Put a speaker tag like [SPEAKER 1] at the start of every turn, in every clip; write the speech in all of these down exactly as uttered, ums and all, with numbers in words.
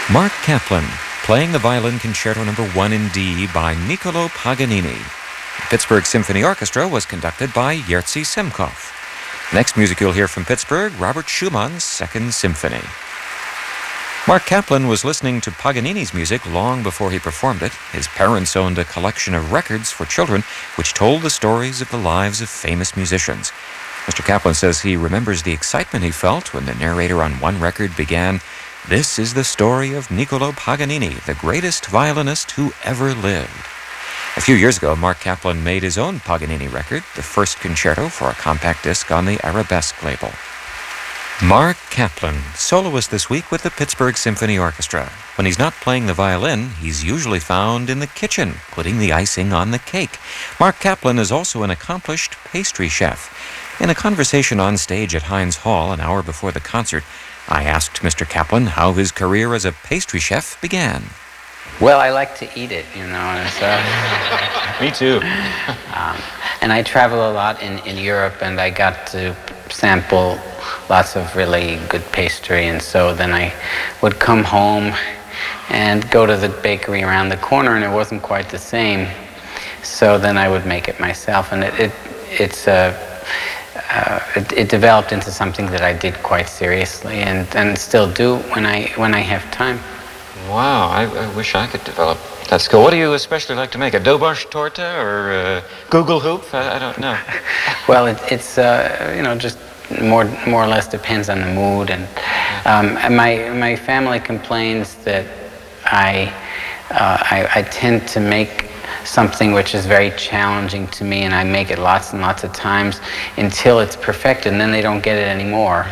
[SPEAKER 1] Mark Kaplan, playing the violin concerto number one in D by Niccolò Paganini. The Pittsburgh Symphony Orchestra was conducted by Jerzy Semkov. Next music you'll hear from Pittsburgh, Robert Schumann's Second Symphony. Mark Kaplan was listening to Paganini's music long before he performed it. His parents owned a collection of records for children which told the stories of the lives of famous musicians. Mister Kaplan says he remembers the excitement he felt when the narrator on one record began, "This is the story of Niccolò Paganini, the greatest violinist who ever lived." A few years ago, Mark Kaplan made his own Paganini record, the first concerto, for a compact disc on the Arabesque label. Mark Kaplan, soloist this week with the Pittsburgh Symphony Orchestra. When he's not playing the violin, he's usually found in the kitchen, putting the icing on the cake. Mark Kaplan is also an accomplished pastry chef. In a conversation on stage at Heinz Hall an hour before the concert, I asked Mister Kaplan how his career as a pastry chef began.
[SPEAKER 2] Well, I like to eat it, you know. And so,
[SPEAKER 3] Me too.
[SPEAKER 2] um, and I travel a lot in, in Europe, and I got to sample lots of really good pastry, and so then I would come home and go to the bakery around the corner, and it wasn't quite the same. So then I would make it myself, and it, it it's uh, uh, it, it developed into something that I did quite seriously, and, and still do when I when I have time.
[SPEAKER 3] Wow, I, I wish I could develop that skill. What do you especially like to make? A dobosh torta or a Google hoop? I, I don't know.
[SPEAKER 2] Well, it, it's uh, you know just more more or less depends on the mood, and um, and my my family complains that I, uh, I I tend to make something which is very challenging to me, and I make it lots and lots of times until it's perfected, and then they don't get it anymore.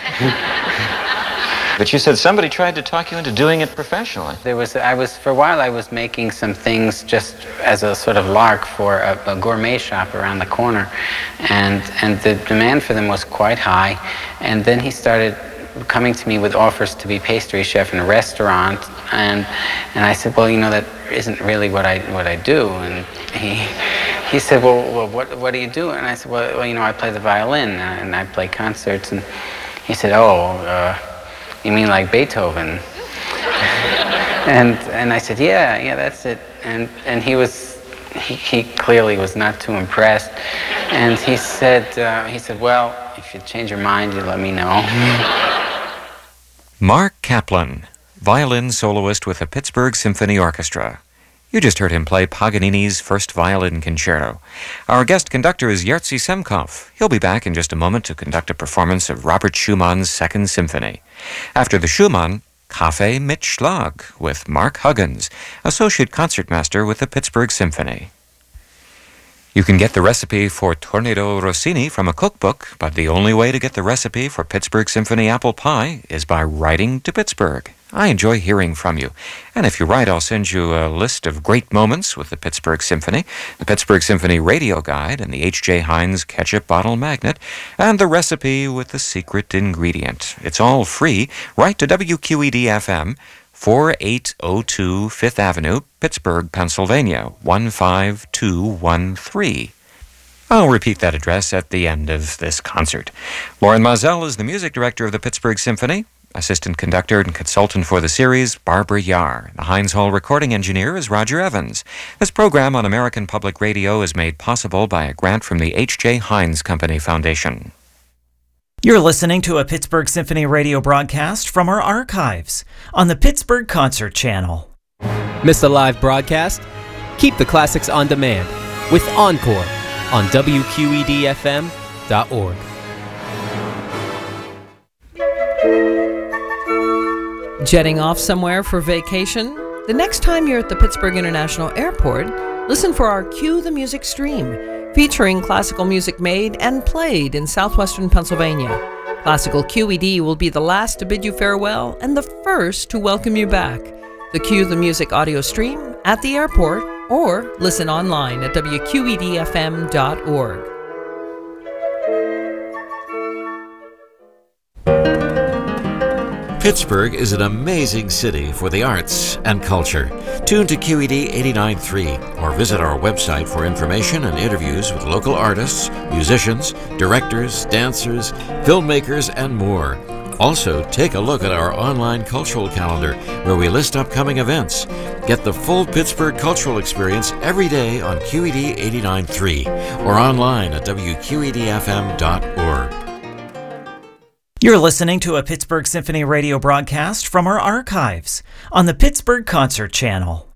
[SPEAKER 3] But you said somebody tried to talk you into doing it professionally.
[SPEAKER 2] There was, I was, for a while I was making some things just as a sort of lark for a, a gourmet shop around the corner, and, and the demand for them was quite high, and then he started coming to me with offers to be pastry chef in a restaurant, and and I said, well, you know, that isn't really what I what I do, and he he said, well, well what what do you do? And I said, well, well you know, I play the violin, and I play concerts, and he said, oh, uh, you mean like Beethoven? and and I said, yeah, yeah, that's it, and and he was he, he clearly was not too impressed, and he said uh, he said, well, if you change your mind, you let me know.
[SPEAKER 1] Mark Kaplan, violin soloist with the Pittsburgh Symphony Orchestra. You just heard him play Paganini's first violin concerto. Our guest conductor is Jerzy Semkov. He'll be back in just a moment to conduct a performance of Robert Schumann's Second Symphony. After the Schumann, Kaffee mit Schlag with Mark Huggins, Associate Concertmaster with the Pittsburgh Symphony. You can get the recipe for Tornado Rossini from a cookbook, but the only way to get the recipe for Pittsburgh Symphony apple pie is by writing to Pittsburgh. I enjoy hearing from you. And if you write, I'll send you a list of great moments with the Pittsburgh Symphony, the Pittsburgh Symphony Radio Guide, and the H J Heinz Ketchup Bottle Magnet, and the recipe with the secret ingredient. It's all free. Write to W Q E D F M, four eight oh two Fifth Avenue, Pittsburgh, Pennsylvania, one five two one three. I'll repeat that address at the end of this concert. Lauren Mazel is the music director of the Pittsburgh Symphony. Assistant conductor and consultant for the series, Barbara Yar. The Heinz Hall recording engineer is Roger Evans. This program on American Public Radio is made possible by a grant from the H J Heinz Company Foundation.
[SPEAKER 4] You're listening to a Pittsburgh Symphony radio broadcast from our archives on the Pittsburgh Concert Channel.
[SPEAKER 5] Miss a live broadcast? Keep the classics on demand with Encore on W Q E D F M dot org.
[SPEAKER 6] Jetting off somewhere for vacation? The next time you're at the Pittsburgh International Airport, listen for our Cue the Music stream, featuring classical music made and played in southwestern Pennsylvania. Classical Q E D will be the last to bid you farewell and the first to welcome you back. The Cue the Music audio stream at the airport, or listen online at W Q E D F M dot org.
[SPEAKER 7] Pittsburgh is an amazing city for the arts and culture. Tune to Q E D eighty-nine point three or visit our website for information and interviews with local artists, musicians, directors, dancers, filmmakers, and more. Also, take a look at our online cultural calendar where we list upcoming events. Get the full Pittsburgh cultural experience every day on Q E D eighty-nine point three or online at W Q E D F M dot org.
[SPEAKER 4] You're listening to a Pittsburgh Symphony radio broadcast from our archives on the Pittsburgh Concert Channel.